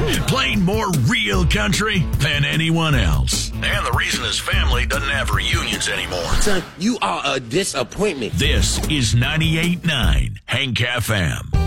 Playing more real country than anyone else. And the reason his family doesn't have reunions anymore. Son, you are a disappointment. This is 98.9 Hank FM.